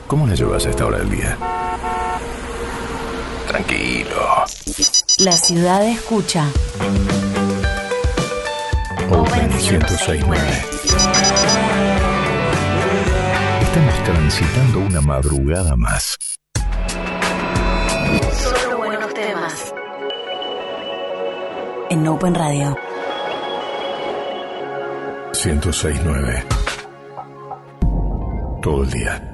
¿Cómo la llevas a esta hora del día? Tranquilo. La ciudad escucha. Open 106.9. Estamos transitando una madrugada más. Solo buenos temas. En Open Radio. 106.9. Todo el día.